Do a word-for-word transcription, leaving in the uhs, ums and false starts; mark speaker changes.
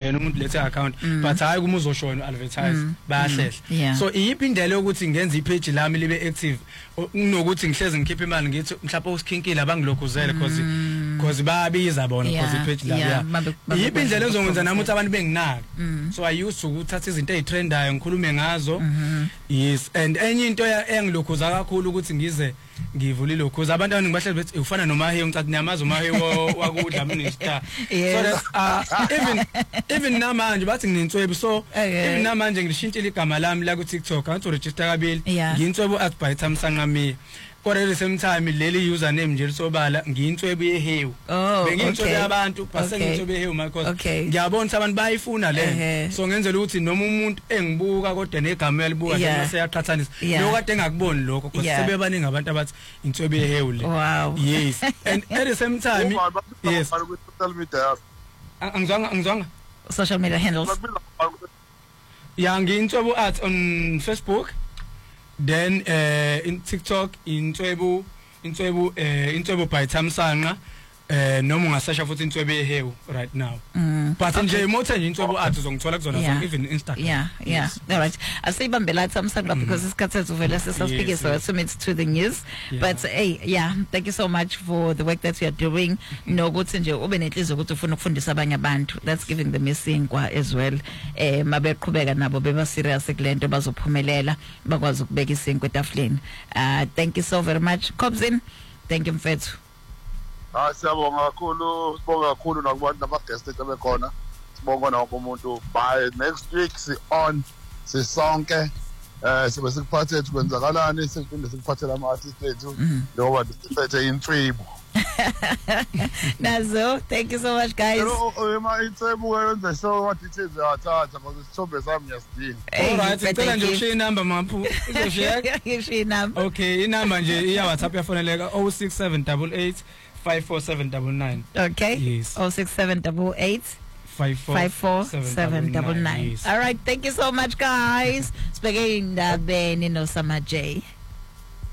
Speaker 1: then umuntu lethe account but hayi kuma uzoshona advertise bayahlehla so iyiphi indlela yokuthi ngenze ipage lami libe active kunokuthi ngihleze ngikhiphe imali ngithi mhlawumbe usikhinkile abangilokhuzele because because bayabiza bona because ipage lami iyiphi indlela engizokwenza nami ukuthi abantu benginaka so I used to uthatha izinto ezitrendayo ngikhulume ngazo yes and enye into engilokhuza kakhulu ukuthi ngize ngivule lokhuza abantu abaningibahleli bethi ufana noMahewu ngicathi niyamazi uMahewu wakudla minister so that uh, even even namanje bathi nginenswebu so even namanje ngilishintshile igama lami la ku TikTok ngathi register kabili nginswebu at by Thamsanqamiya kodwa le same time leli username nje sobala nginswebu yehewu benginswebu yabantu base nginswebu yehewu because ngiyabona abantu bayifuna le so ngenzela ukuthi noma umuntu engibuka kodwa negama yalibuka nje seyaqhathanisa lo kade engakuboni lokho because sebebaningi abantu abathi inswebu yehewu le yes and at the same time yes
Speaker 2: social media
Speaker 1: angizwanga angizwanga
Speaker 3: social media handles
Speaker 1: yeah nginswebu at on Facebook. Then uh, in TikTok Inswebu Inswebu uh, Inswebu by Thamsanqa uh, noma ungasesha futhi Inswebu yehewu right now
Speaker 3: mm.
Speaker 1: but okay. Nje mothi nje Inswebu art uzongithola kuzona
Speaker 3: yeah.
Speaker 1: even Instagram
Speaker 3: yeah yeah yes. All right asibambela Thamsanqa mm. because isikhathi uvela sesafike yes, so yes. So it's to the news yeah. But hey yeah thank you so much for the work that you are doing nokuthi nje ube nenhliziyo ukuthi ufuna ukufundisa abanye abantu that's giving the missing kwa as well eh mabeqhubeka nabo beba serious kulento bazophumelela bakwazi ukubeka isinkwe etafuleni uh thank you so very much Kobzin thank you mfethu.
Speaker 2: Ah siyabonga kakhulu sibonga kakhulu nakubantu nama guests ebekhona sibonga nawo umuntu by next week si on sisonke eh sibe sikuphathe kwenzakalani siphinde sikuphathela ama artists ethu ngoba siphethe intribu.
Speaker 3: Nazo thank you so much guys.
Speaker 2: Ema intribu wenza show what it is athatha because isithombe sami ngiyasidinga.
Speaker 1: All right ngicela nje ushiye number maphu uzoshare
Speaker 3: ngishiye number.
Speaker 1: Okay inamba nje iya WhatsApp yafoneleka oh six seven eight eight five four seven nine nine.
Speaker 3: Okay.
Speaker 1: Yes.
Speaker 3: oh six seven eight eight five four seven nine nine. All right. Thank you so much, guys. Speaking indabeni no Summer J.